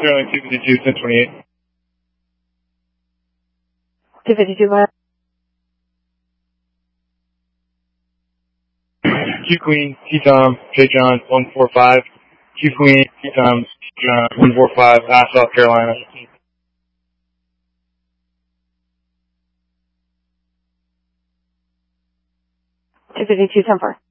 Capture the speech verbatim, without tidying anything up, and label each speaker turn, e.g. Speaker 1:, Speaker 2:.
Speaker 1: Sterling two fifty-two, ten twenty-eight.
Speaker 2: two fifty-two, go ahead.
Speaker 1: Q Queen, T Tom, J John, one four five. Q Queen, T Tom, John, one four five, Ash, South Carolina.
Speaker 2: two fifty-two, ten four.